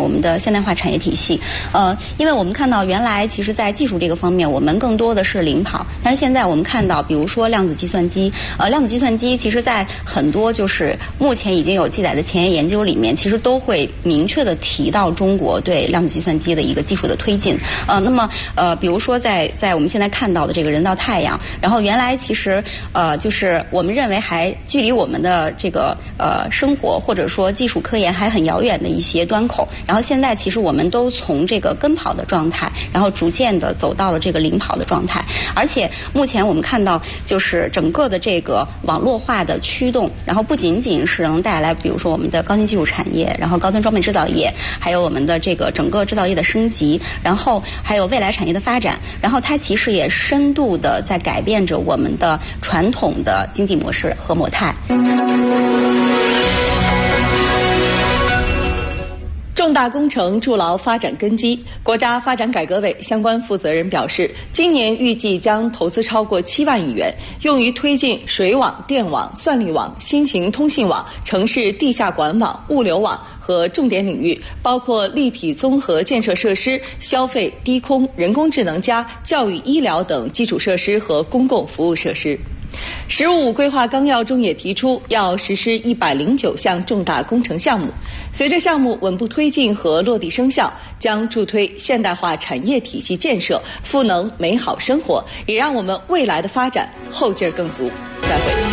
我们的现代化产业体系。因为我们看到原来其实在技术这个方面我们更多的是领跑，但是现在我们看到比如说量子计算机，量子计算机其实在很多就是目前已经有记载的前沿研究里面，其实都会明确的提到中国对量子计算机的一个技术的推进。那么比如说在我们现在看到的这个人造太阳，然后原来其实就是我们认为还距离我们的这个生活或者说技术科研还很遥远的一些端口，然后现在其实我们都从这个跟跑的状态，然后逐渐的走到了这个领跑的状态。而且目前我们看到就是整个的这个网络化的驱动，然后不仅仅是能带来比如说我们的高新技术产业，然后高端装备制造业，还有我们的这个整个制造业的升级，然后还有未来产业的发展，然后它其实也深度的在改变着我们的传统的经济模式和模态。 重大工程筑牢发展根基。国家发展改革委相关负责人表示，今年预计将投资超过7万亿元，用于推进水网、电网、算力网、新型通信网、城市地下管网、物流网和重点领域，包括立体综合建设设施、消费、低空、人工智能加教育、医疗等基础设施和公共服务设施。“十五”规划纲要中也提出要实施109项重大工程项目，随着项目稳步推进和落地生效，将助推现代化产业体系建设，赋能美好生活，也让我们未来的发展后劲儿更足。再会。